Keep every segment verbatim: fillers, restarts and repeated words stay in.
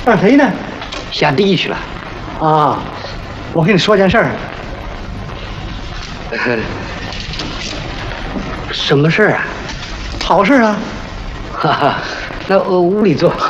二肥呢？ 下地去了。 啊，我跟你说件事儿。 呃，什么事儿啊？ 好事啊！ 哈哈，那我屋里坐。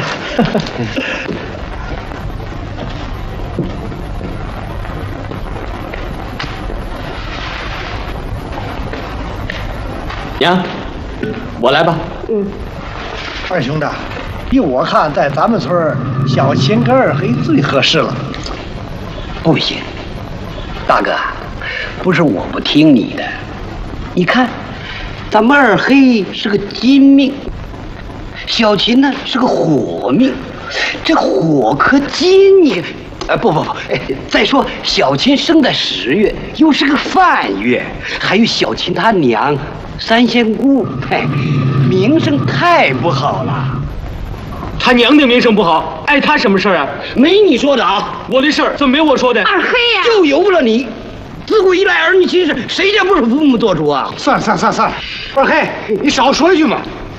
娘，我来吧。 嗯，二兄弟，依我看，在咱们村小秦跟二黑最合适了。 不行，大哥，不是我不听你的，你看，咱们二黑是个金命，小秦呢是个火命，这火克金，你。呃，不不不，再说小秦生在十月，又是个犯月，还有小秦他娘三仙姑，嘿，名声太不好了。 他娘的名声不好，碍他什么事儿啊？ 没你说的啊， 我的事儿怎么没我说的？ 二黑呀， 就由不了你。自古以来儿女亲事，谁家不是父母做主啊？ 算了算了算了算了，二黑，你少说一句嘛。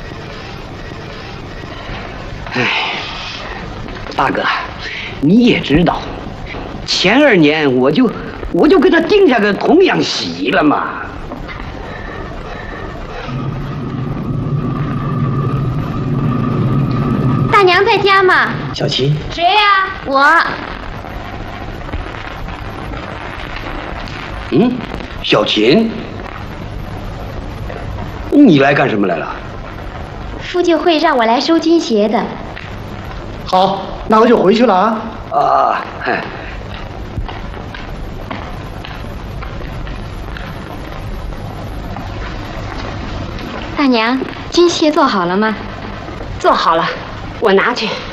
哎，大哥。你也知道，前二年我就我就给他定下个童养媳了嘛。 大娘在家吗？ 小秦。 谁呀？我。 嗯，小秦，你来干什么来了？ 傅救会让我来收军鞋的。 好，那我就回去了啊。 啊，嗨。 大娘，军鞋做好了吗？ 做好了，我拿去。